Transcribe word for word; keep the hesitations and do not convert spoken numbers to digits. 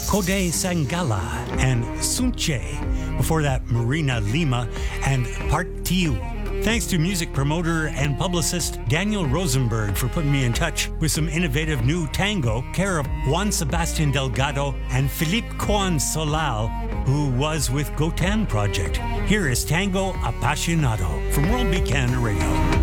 Kode Sangala and Sunche. Before that, Marina Lima and Partiu. Thanks to music promoter and publicist Daniel Rosenberg for putting me in touch with some innovative new tango, care of Juan Sebastian Delgado and Philippe Juan Solal, who was with Gotan Project. Here is Tango Apasionado from World Beat Canada Radio.